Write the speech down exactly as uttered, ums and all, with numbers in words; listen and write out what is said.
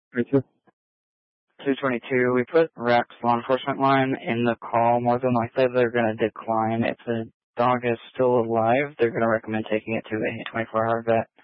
two twenty-two, we put Rex law enforcement line in the call. More than likely they're going to decline. If the dog is still alive, they're going to recommend taking it to a twenty-four hour vet.